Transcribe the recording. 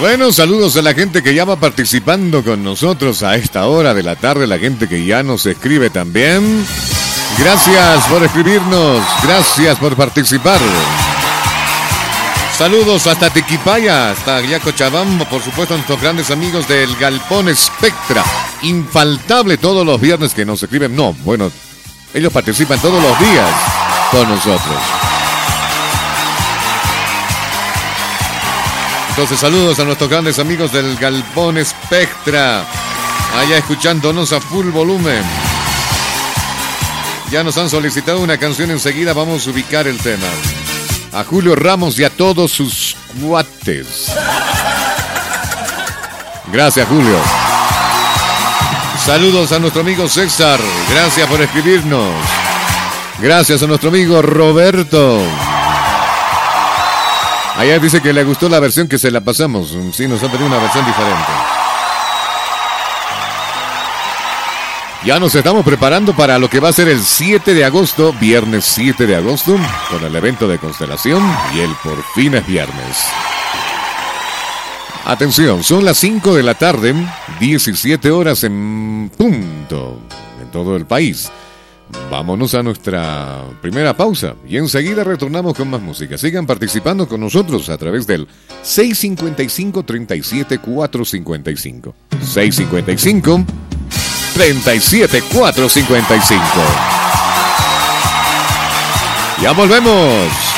Bueno, saludos a la gente que ya va participando con nosotros a esta hora de la tarde, la gente que ya nos escribe también. Gracias por escribirnos, gracias por participar. Saludos hasta Tequipaya, hasta allá Cochabamba, por supuesto, a nuestros grandes amigos del Galpón Spectra. Infaltable todos los viernes que nos escriben. No, bueno, ellos participan todos los días con nosotros. Entonces, saludos a nuestros grandes amigos del Galpón Spectra, allá escuchándonos a full volumen. Ya nos han solicitado una canción, enseguida vamos a ubicar el tema. A Julio Ramos y a todos sus cuates. Gracias, Julio. Saludos a nuestro amigo César. Gracias por escribirnos. Gracias a nuestro amigo Roberto. Allá dice que le gustó la versión que se la pasamos. Sí, nos han pedido una versión diferente. Ya nos estamos preparando para lo que va a ser el 7 de agosto, viernes 7 de agosto, con el evento de Constelación y el Por fin es viernes. Atención, son las 5 de la tarde, 17 horas en punto, en todo el país. Vámonos a nuestra primera pausa y enseguida retornamos con más música. Sigan participando con nosotros a través del 655-37-455. 655-37-455. Ya volvemos.